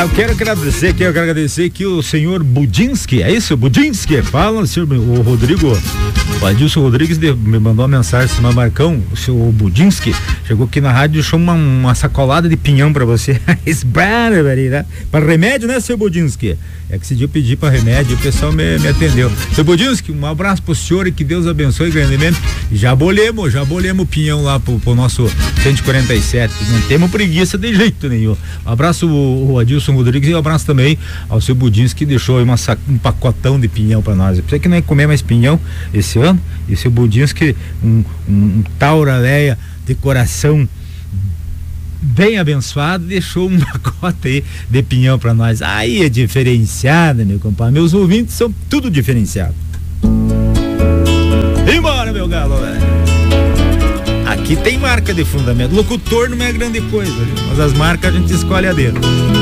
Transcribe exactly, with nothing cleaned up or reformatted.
Eu quero agradecer aqui, eu quero agradecer aqui o senhor Budinski, é isso? Budinski, fala, senhor, o Rodrigo, o Adilson Rodrigues de, me mandou uma mensagem, se chama Marcão, o seu Budinski, chegou aqui na rádio e deixou uma, uma sacolada de pinhão pra você. Para remédio, né, seu Budinski? É que esse dia eu pedi para remédio e o pessoal me, me atendeu. Seu Budinski, um abraço pro senhor e que Deus abençoe grandemente. Já bolemos, já bolemos o pinhão lá pro, pro nosso cento e quarenta e sete. Não temos preguiça de jeito nenhum. Um abraço o, o Adilson Rodrigues e um abraço também ao seu Budinski que deixou aí uma, um pacotão de pinhão para nós. Eu pensei que não ia comer mais pinhão esse ano. E o seu Budinski, um, um, um tauraleia de coração bem abençoado, deixou um pacote aí de pinhão pra nós. Aí é diferenciada, meu compadre. Meus ouvintes são tudo diferenciado. Embora, meu galo, velho. Aqui tem marca de fundamento. Locutor não é grande coisa, viu? Mas as marcas a gente escolhe a dedo.